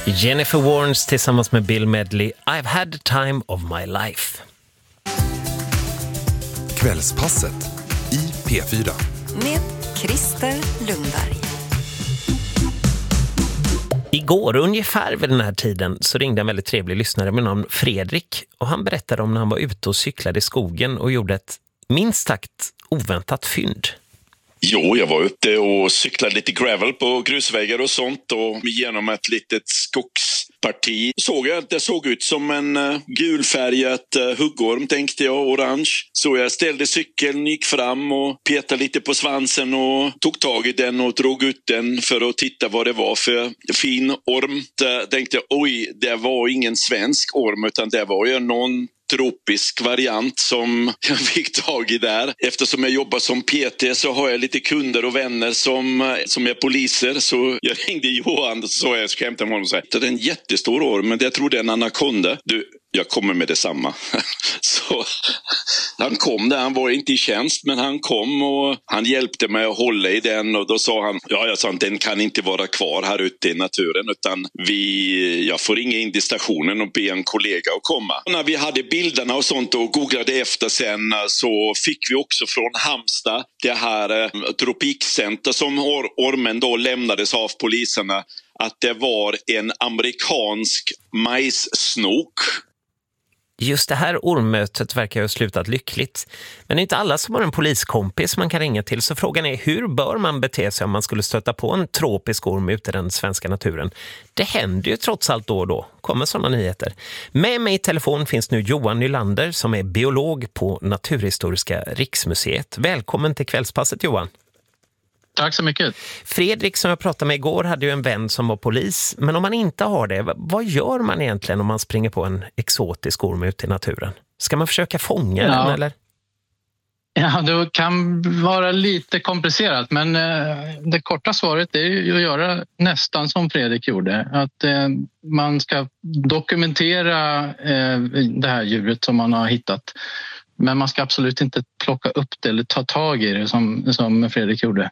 Jennifer Warnes tillsammans med Bill Medley, I've had the time of my life. Kvällspasset i P4. Med Christer Lundberg. Igår ungefär vid den här tiden så ringde en väldigt trevlig lyssnare med namn Fredrik. Och han berättade om när han var ute och cyklade i skogen och gjorde ett minst sagt oväntat fynd. Jo, jag var ute och cyklade lite gravel på grusvägar och sånt och genom ett litet skogsparti såg jag att det såg ut som en gulfärgat huggorm, tänkte jag, orange. Så jag ställde cykeln, gick fram och petade lite på svansen och tog tag i den och drog ut den för att titta vad det var för fin orm. Där tänkte jag, oj, det var ingen svensk orm utan det var ju någon tropisk variant som jag fick tag i där. Eftersom jag jobbar som PT så har jag lite kunder och vänner som är poliser. Så jag ringde Johan och så jag skämtade med honom och sa, det är en jättestor orm, men jag tror det är en anakonda. Du, jag kommer med detsamma. Så han kom där, han var inte i tjänst men han kom och han hjälpte mig att hålla i den och då sa han, jag sa att den kan inte vara kvar här ute i naturen utan jag får ringa in till stationen och be en kollega att komma. Och när vi hade bilderna och sånt och googlade efter sen så fick vi också från Halmstad det här tropikcenter som ormen då lämnades av poliserna att det var en amerikansk majssnok. Just det här ormmötet verkar ha slutat lyckligt. Men det är inte alla som har en poliskompis man kan ringa till. Så frågan är, hur bör man bete sig om man skulle stöta på en tropisk orm ute i den svenska naturen? Det händer ju trots allt då och då. Kommer sådana nyheter. Med mig i telefon finns nu Johan Nylander som är biolog på Naturhistoriska riksmuseet. Välkommen till kvällspasset, Johan. Tack så mycket. Fredrik som jag pratade med igår hade ju en vän som var polis. Men om man inte har det, vad gör man egentligen om man springer på en exotisk orm ute i naturen? Ska man försöka fånga den eller? Ja, det kan vara lite komplicerat men det korta svaret är ju att göra nästan som Fredrik gjorde. Att man ska dokumentera det här djuret som man har hittat. Men man ska absolut inte plocka upp det eller ta tag i det som Fredrik gjorde.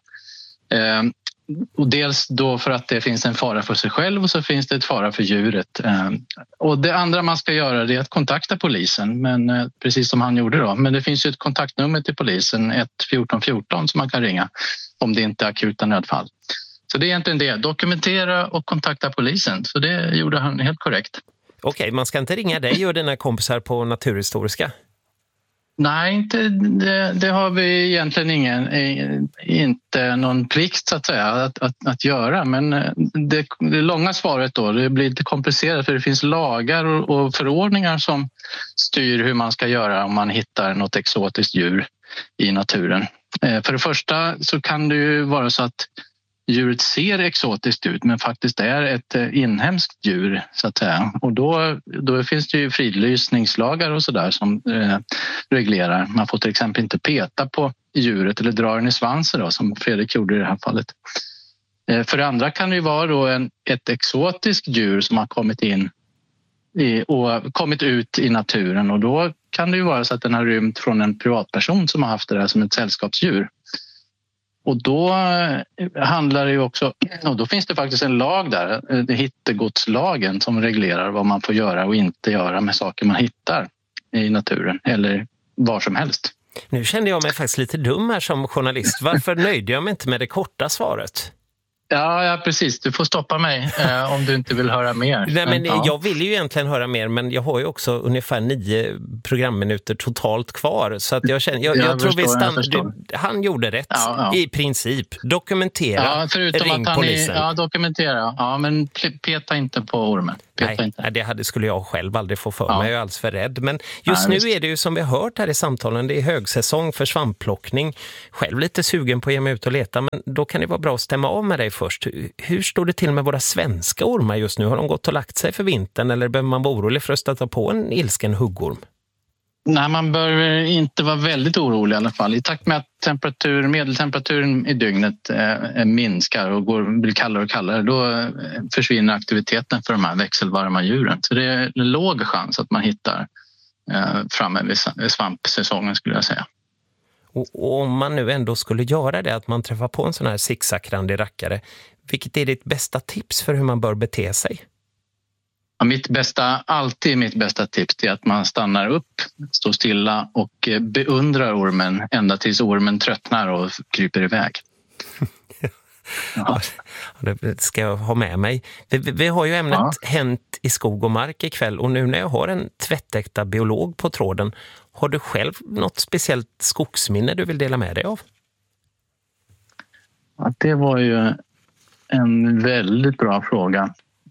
Och dels då för att det finns en fara för sig själv och så finns det ett fara för djuret. Och det andra man ska göra är att kontakta polisen, men precis som han gjorde då. Men det finns ju ett kontaktnummer till polisen, 1414 som man kan ringa om det inte är akuta nödfall. Så det är egentligen det, dokumentera och kontakta polisen. Så det gjorde han helt korrekt. Okej, man ska inte ringa dig och dina kompisar på Naturhistoriska? Nej, det har vi egentligen inte någon plikt så att säga att göra. Men det långa svaret då, det blir lite komplicerat för det finns lagar och förordningar som styr hur man ska göra om man hittar något exotiskt djur i naturen. För det första så kan det ju vara så att djuret ser exotiskt ut men faktiskt är ett inhemskt djur så att säga. Och då finns det ju fridlysningslagar och sådär som reglerar. Man får till exempel inte peta på djuret eller dra den i svansen då, som Fredrik gjorde i det här fallet. För det andra kan det ju vara då ett exotiskt djur som har kommit ut i naturen och då kan det ju vara så att den har rymt från en privatperson som har haft det här som ett sällskapsdjur. Och då handlar det ju också, och då finns det faktiskt en lag där, hittegodslagen som reglerar vad man får göra och inte göra med saker man hittar i naturen eller var som helst. Nu kände jag mig faktiskt lite dum här som journalist. Varför nöjde jag mig inte med det korta svaret? Ja, precis. Du får stoppa mig om du inte vill höra mer. Nej, men jag vill ju egentligen höra mer, men jag har ju också ungefär 9 programminuter totalt kvar. Så att jag känner, jag tror han gjorde rätt i princip. Dokumentera, förutom ring att polisen. Dokumentera. Ja, men peta inte på ormen. Nej, det skulle jag själv aldrig få för mig. Jag är alldeles för rädd. Men just nu är det ju som vi har hört här i samtalen, det är högsäsong för svampplockning. Själv lite sugen på att ge mig ut och leta, men då kan det vara bra att stämma av med dig först. Hur står det till med våra svenska ormar just nu? Har de gått och lagt sig för vintern eller behöver man vara orolig för att stöta på en ilsken huggorm? Nej, man bör inte vara väldigt orolig i alla fall. I takt med att medeltemperaturen i dygnet minskar och blir kallare och kallare, då försvinner aktiviteten för de här växelvarma djuren. Så det är en låg chans att man hittar framme vid svampsäsongen skulle jag säga. Och om man nu ändå skulle göra det, att man träffar på en sån här zigzagrandig rackare, vilket är ditt bästa tips för hur man bör bete sig? Ja, alltid mitt bästa tips är att man stannar upp, står stilla och beundrar ormen ända tills ormen tröttnar och kryper iväg. Ja. Det ska jag ha med mig. Vi har ju ämnet Hänt i skog och mark ikväll, och nu när jag har en tvättäkta biolog på tråden, har du själv något speciellt skogsminne du vill dela med dig av? Ja, det var ju en väldigt bra fråga.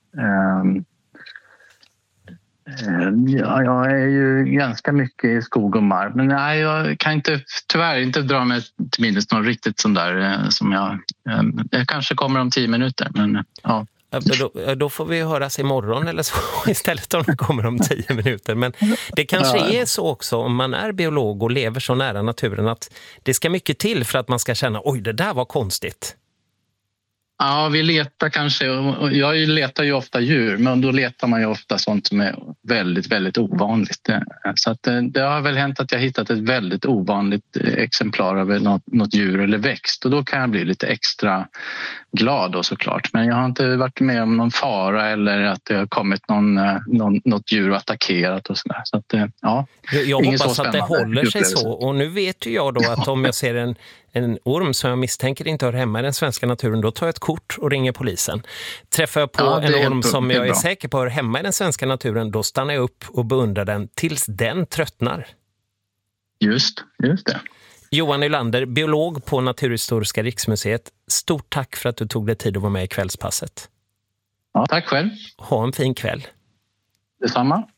Ja, jag är ju ganska mycket i skog och mark, men nej, jag kan tyvärr inte dra mig till minnes något riktigt sån där som jag kanske kommer om 10 minuter, men ja. Då får vi höras imorgon eller så istället om det kommer om 10 minuter. Men det kanske är så också om man är biolog och lever så nära naturen att det ska mycket till för att man ska känna, oj, det där var konstigt. Ja, vi letar kanske, jag letar ju ofta djur, men då letar man ju ofta sånt som är väldigt, väldigt ovanligt. Så att det har väl hänt att jag hittat ett väldigt ovanligt exemplar av något djur eller växt, och då kan jag bli lite extra glad då, såklart. Men jag har inte varit med om någon fara eller att det har kommit något djur och attackerat och sådär. Så att, ja, jag hoppas att det håller sig så, och nu vet ju jag då att om jag ser en orm som jag misstänker inte hör hemma i den svenska naturen, då tar jag ett kort och ringer polisen. Träffar jag på en orm som jag är säker på hör hemma i den svenska naturen, då stannar jag upp och beundrar den tills den tröttnar. Just det. Johan Nylander, biolog på Naturhistoriska riksmuseet. Stort tack för att du tog dig tid att vara med i Kvällspasset. Ja, tack själv. Ha en fin kväll. Detsamma.